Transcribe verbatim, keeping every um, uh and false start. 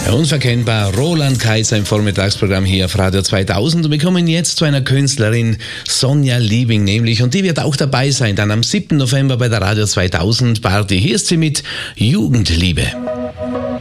Unverkennbar, Roland Kaiser im Vormittagsprogramm hier auf Radio zweitausend. Und wir kommen jetzt zu einer Künstlerin, Sonja Liebing nämlich. Und die wird auch dabei sein, dann am siebten November bei der Radio zweitausend Party. Hier ist sie mit Jugendliebe.